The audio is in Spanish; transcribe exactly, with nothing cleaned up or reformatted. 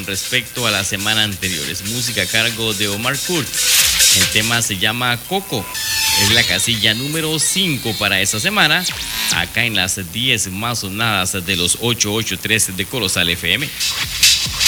con respecto a la semana anterior. Es música a cargo de Omar Kurt. El tema se llama Coco. Es la casilla número cinco para esta semana, acá en las diez más sonadas de los ochocientos ochenta y tres de Corozal F M.